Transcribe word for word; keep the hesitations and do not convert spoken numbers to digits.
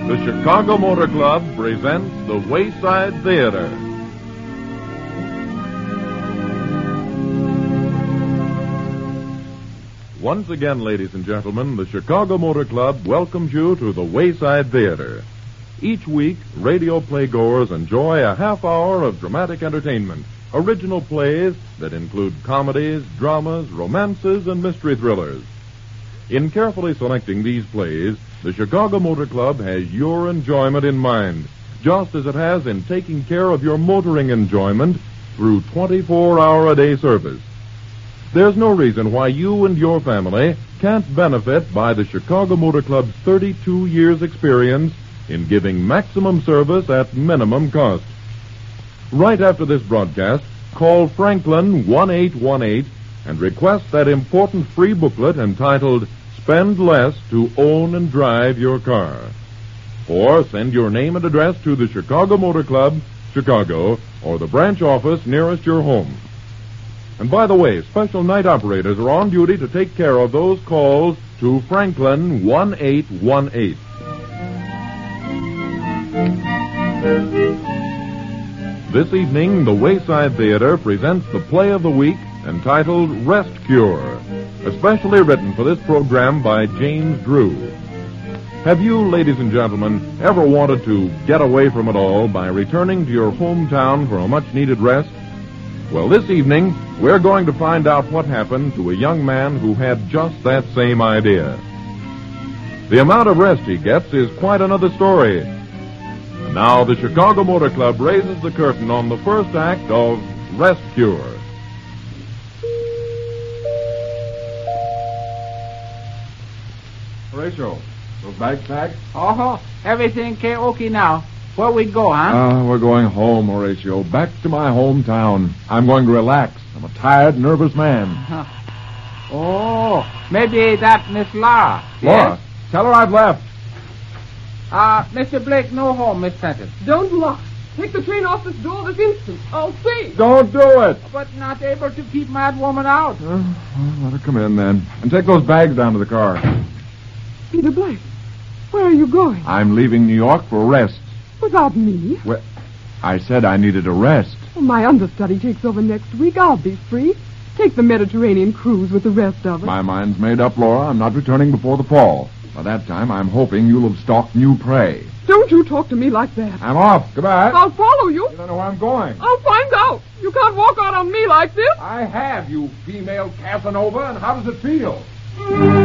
The Chicago Motor Club presents The Wayside Theater. Once again, ladies and gentlemen, the Chicago Motor Club welcomes you to the Wayside Theater. Each week, radio playgoers enjoy a half hour of dramatic entertainment, original plays that include comedies, dramas, romances, and mystery thrillers. In carefully selecting these plays, the Chicago Motor Club has your enjoyment in mind, just as it has in taking care of your motoring enjoyment through twenty-four hour a day service. There's no reason why you and your family can't benefit by the Chicago Motor Club's thirty-two years experience in giving maximum service at minimum cost. Right after this broadcast, call Franklin one eight one eight and request that important free booklet entitled Spend Less to Own and Drive Your Car. Or send your name and address to the Chicago Motor Club, Chicago, or the branch office nearest your home. And by the way, special night operators are on duty to take care of those calls to Franklin one eight one eight. This evening, the Wayside Theater presents the play of the week entitled Rest Cure, especially written for this program by James Drew. Have you, ladies and gentlemen, ever wanted to get away from it all by returning to your hometown for a much-needed rest? Well, this evening, we're going to find out what happened to a young man who had just that same idea. The amount of rest he gets is quite another story. And now the Chicago Motor Club raises the curtain on the first act of Rest Cure. Horatio, those bags packed? Oh, everything okay now. Where we go, huh? Uh, we're going home, Horatio. Back to my hometown. I'm going to relax. I'm a tired, nervous man. Uh-huh. Oh, maybe that Miss Laura. Laura, Yes? tell her I've left. Uh, Mister Blake, no home, Miss Prentice. Don't lock. Take the train off this door this instant. I'll see. Don't do it. But not able to keep mad woman out. Uh, well, let her come in, then. And take those bags down to the car. Peter Blake, where are you going? I'm leaving New York for a rest. Without me? Well, I said I needed a rest. Well, my understudy takes over next week. I'll be free. Take the Mediterranean cruise with the rest of us. My mind's made up, Laura. I'm not returning before the fall. By that time, I'm hoping you'll have stalked new prey. Don't you talk to me like that. I'm off. Goodbye. I'll follow you. You don't know where I'm going. I'll find out. You can't walk out on me like this. I have, you female Casanova, and how does it feel?